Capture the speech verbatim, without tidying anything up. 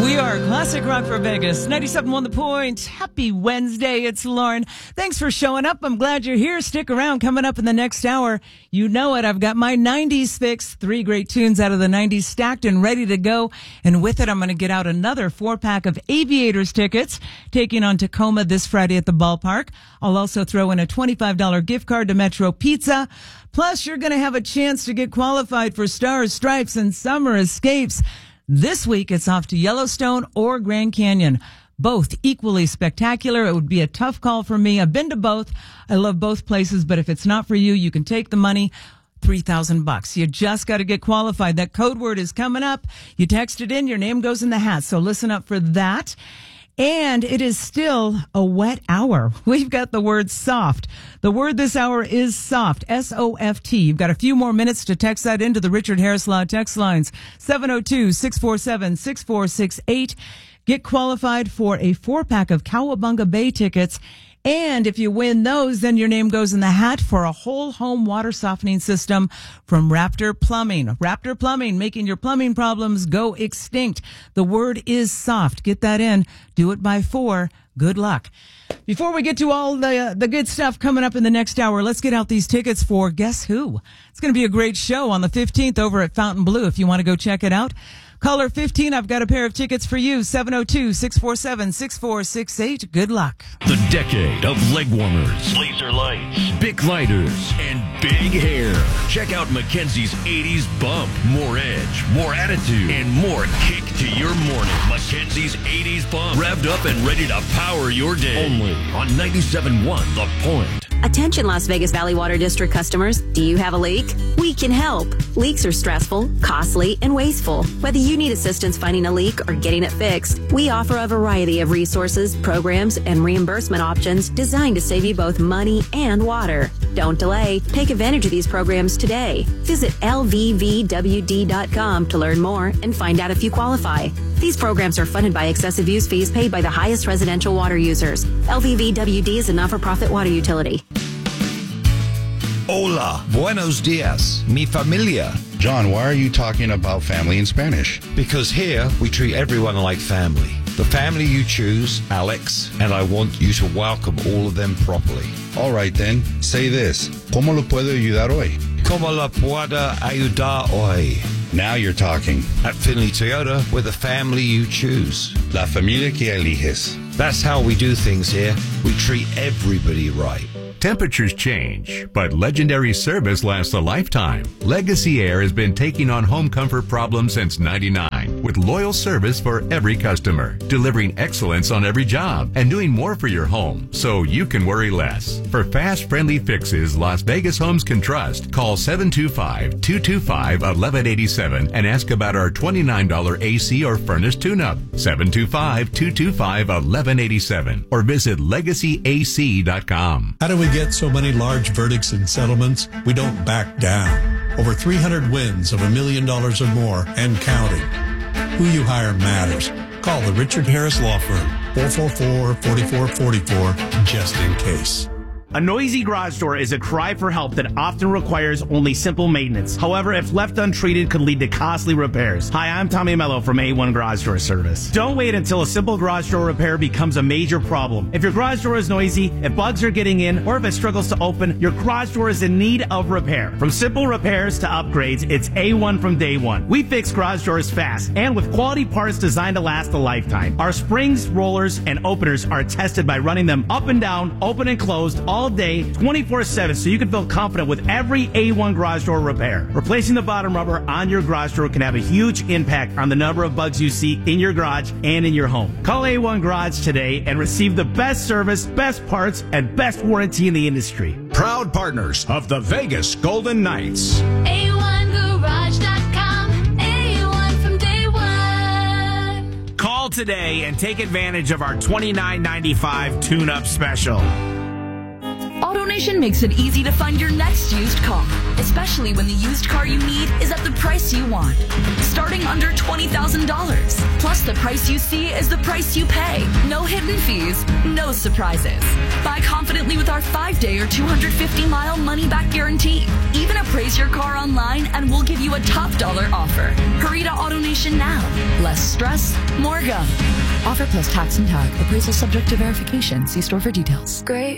We are Classic Rock for Vegas, ninety-seven point one The Point. Happy Wednesday. It's Lauren. Thanks for showing up. I'm glad you're here. Stick around. Coming up in the next hour, you know it. I've got my nineties fix. Three great tunes out of the nineties stacked and ready to go. And with it, I'm going to get out another four-pack of Aviators tickets, taking on Tacoma this Friday at the ballpark. I'll also throw in a twenty-five dollars gift card to Metro Pizza. Plus, you're going to have a chance to get qualified for Stars, Stripes, and Summer Escapes. This week, it's off to Yellowstone or Grand Canyon. Both equally spectacular. It would be a tough call for me. I've been to both. I love both places, but if it's not for you, you can take the money. three thousand bucks. You just got to get qualified. That code word is coming up. You text it in, your name goes in the hat. So listen up for that. And it is still a wet hour. We've got the word soft. The word this hour is soft, S O F T. You've got a few more minutes to text that into the Richard Harris Law text lines, seven oh two, six four seven, six four six eight. Get qualified for a four-pack of Cowabunga Bay tickets. And if you win those, then your name goes in the hat for a whole home water softening system from Raptor Plumbing. Raptor Plumbing, making your plumbing problems go extinct. The word is soft. Get that in. Do it by four. Good luck. Before we get to all the uh, the good stuff coming up in the next hour, let's get out these tickets for Guess Who? It's going to be a great show on the fifteenth over at Fontainebleau if you want to go check it out. Caller fifteen, I've got a pair of tickets for you, seven oh two, six four seven, six four six eight. Good luck. The decade of leg warmers, laser lights, Bic lighters, and big hair. Check out Mackenzie's eighties bump. More edge, more attitude, and more kick to your morning. Mackenzie's eighties bump. Revved up and ready to power your day. Only on ninety-seven point one The Point. Attention Las Vegas Valley Water District customers, do you have a leak? We can help. Leaks are stressful, costly, and wasteful. Whether you need assistance finding a leak or getting it fixed, we offer a variety of resources, programs, and reimbursement options designed to save you both money and water. Don't delay. Take advantage of these programs today. Visit L V V W D dot com to learn more and find out if you qualify. These programs are funded by excessive use fees paid by the highest residential water users. L V V W D is a not-for-profit water utility. Hola, buenos dias, mi familia. John, why are you talking about family in Spanish? Because here we treat everyone like family. The family you choose, Alex, and I want you to welcome all of them properly. All right then, say this. ¿Cómo lo puedo ayudar hoy? ¿Cómo la puedo ayudar hoy? Now you're talking. At Finley Toyota, we're the family you choose. La familia que eliges. That's how we do things here. We treat everybody right. Temperatures change, but legendary service lasts a lifetime. Legacy Air has been taking on home comfort problems since ninety-nine, with loyal service for every customer, delivering excellence on every job, and doing more for your home so you can worry less. For fast, friendly fixes Las Vegas homes can trust, call seven two five, two two five, one one eight seven and ask about our twenty-nine dollars A C or furnace tune-up, seven two five, two two five, one one eight seven, or visit legacy a c dot com. How do we get so many large verdicts and settlements? We don't back down. Over three hundred wins of a million dollars or more and counting. Who you hire matters. Call the Richard Harris Law Firm, four four four, four four four four, just in case. A noisy garage door is a cry for help that often requires only simple maintenance. However, if left untreated, could lead to costly repairs. Hi, I'm Tommy Mello from A one Garage Door Service. Don't wait until a simple garage door repair becomes a major problem. If your garage door is noisy, if bugs are getting in, or if it struggles to open, your garage door is in need of repair. From simple repairs to upgrades, it's A one from day one. We fix garage doors fast and with quality parts designed to last a lifetime. Our springs, rollers, and openers are tested by running them up and down, open and closed, all day, twenty-four seven, so you can feel confident with every A one garage door repair. Replacing the bottom rubber on your garage door can have a huge impact on the number of bugs you see in your garage and in your home. Call A one Garage today and receive the best service, best parts, and best warranty in the industry. Proud partners of the Vegas Golden Knights. A one garage dot com, A one from day one. Call today and take advantage of our twenty-nine ninety-five tune-up special. AutoNation makes it easy to find your next used car, especially when the used car you need is at the price you want. Starting under twenty thousand dollars. Plus, the price you see is the price you pay. No hidden fees, no surprises. Buy confidently with our five-day or two hundred fifty mile money-back guarantee. Even appraise your car online and we'll give you a top dollar offer. Hurry to AutoNation now. Less stress, more go. Offer plus tax and tag. Appraisal subject to verification. See store for details. Great.